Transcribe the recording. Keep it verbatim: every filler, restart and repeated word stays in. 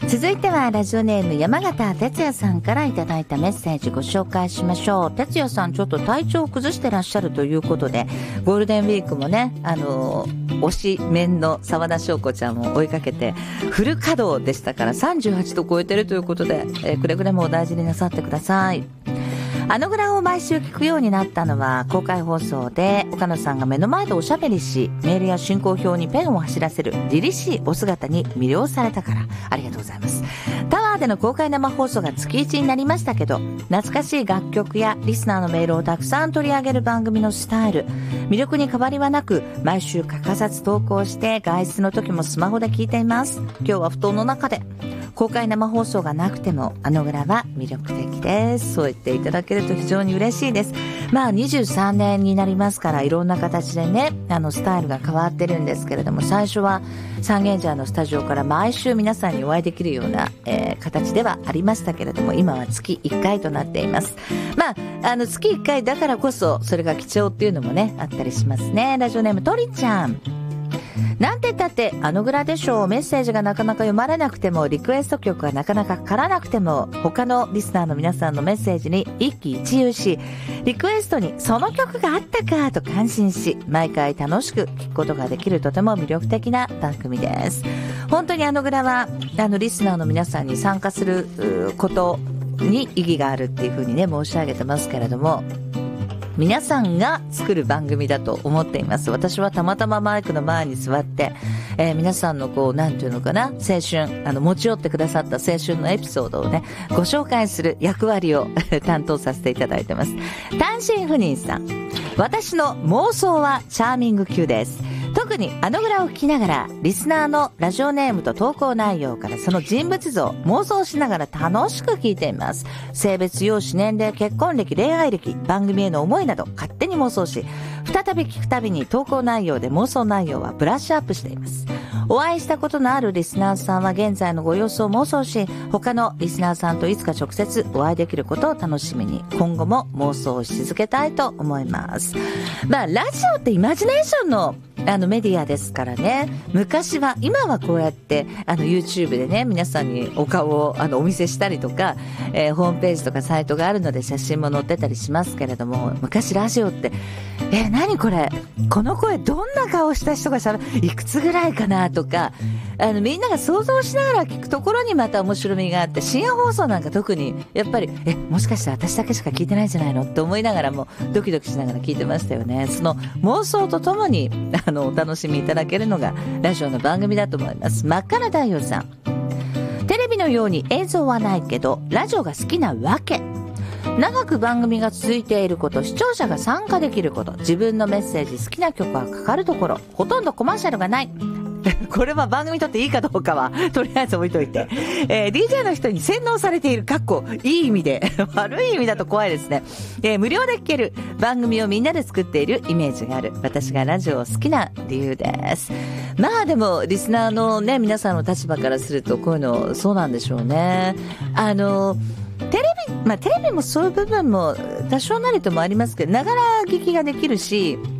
続いてはラジオネーム山形哲也さんからいただいたメッセージご紹介しましょう。哲也さんちょっと体調を崩してらっしゃるということで、ゴールデンウィークもね、あの推しメンの沢田翔子ちゃんを追いかけてフル稼働でしたから、さんじゅうはちど超えてるということで、えー、くれぐれもお大事になさってください。あのグラを毎週聞くようになったのは、公開放送で岡野さんが目の前でおしゃべりし、メールや進行表にペンを走らせる凛々しいお姿に魅了されたから。ありがとうございます。タワーでの公開生放送が月いちになりましたけど、懐かしい楽曲やリスナーのメールをたくさん取り上げる番組のスタイル、魅力に変わりはなく、毎週欠かさず投稿して外出の時もスマホで聞いています。今日は布団の中で。公開生放送がなくてもあのグラは魅力的です。そう言っていただけると非常に嬉しいです。まあにじゅうさんねんになりますから、いろんな形でね、あのスタイルが変わってるんですけれども、最初は三軒茶屋のスタジオから毎週皆さんにお会いできるような、えー、形ではありましたけれども、今は月いっかいとなっています。まああの月いっかいだからこそそれが貴重っていうのもね、あったりしますね。ラジオネームとりちゃん、なんて言ったってあのグラでしょう。メッセージがなかなか読まれなくても、リクエスト曲がなかなかかからなくても、他のリスナーの皆さんのメッセージに一喜一憂し、リクエストにその曲があったかと感心し、毎回楽しく聴くことができる、とても魅力的な番組です。本当にあのグラはあのリスナーの皆さんに参加することに意義があるっていうふうにね申し上げてますけれども、皆さんが作る番組だと思っています。私はたまたまマイクの前に座って、えー、皆さんのこうなんていうのかな、青春、あの持ち寄ってくださった青春のエピソードをねご紹介する役割を担当させていただいてます。単身赴任さん、私の妄想はチャーミング級です。特にあのグラを聞きながら、リスナーのラジオネームと投稿内容からその人物像妄想しながら楽しく聞いています。性別、容姿、年齢、結婚歴、恋愛歴、番組への思いなど勝手に妄想し、再び聞くたびに投稿内容で妄想内容はブラッシュアップしています。お会いしたことのあるリスナーさんは現在のご様子を妄想し、他のリスナーさんといつか直接お会いできることを楽しみに、今後も妄想し続けたいと思います。まあラジオってイマジネーションのあのメディアですからね。昔は、今はこうやってあの YouTube でね皆さんにお顔をあのお見せしたりとか、えー、ホームページとかサイトがあるので写真も載ってたりしますけれども、昔ラジオってえー、何これ、この声どんな顔した人がしゃべる、いくつぐらいかなとか、あのみんなが想像しながら聞くところにまた面白みがあって、深夜放送なんか特にやっぱりえもしかして私だけしか聞いてないんじゃないのって思いながらもドキドキしながら聞いてましたよね。その妄想とともにあのお楽しみいただけるのがラジオの番組だと思います。真っ赤な太陽さん、テレビのように映像はないけどラジオが好きなわけ、長く番組が続いていること、視聴者が参加できること、自分のメッセージ、好きな曲がかかるところ、ほとんどコマーシャルがないこれは番組にとっていいかどうかはとりあえず置いといて、えー、ディージェー の人に洗脳されている、かっこいい意味で悪い意味だと怖いですね、えー、無料で聴ける番組をみんなで作っているイメージがある私がラジオを好きな理由です。まあでもリスナーのね皆さんの立場からするとこういうのそうなんでしょうね。あのテレビ、まあテレビもそういう部分も多少なりともありますけど、ながら聞きができるし、